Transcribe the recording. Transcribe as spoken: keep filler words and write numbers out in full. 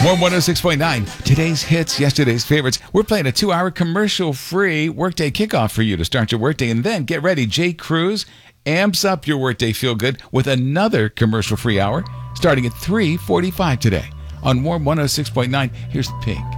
Warm one oh six point nine. Today's hits, yesterday's favorites. We're playing a two-hour commercial-free workday kickoff for you to start your workday. And then get ready. Jay Cruz amps up your workday feel-good with another commercial-free hour starting at three forty-five today. On Warm one oh six point nine, here's Pink.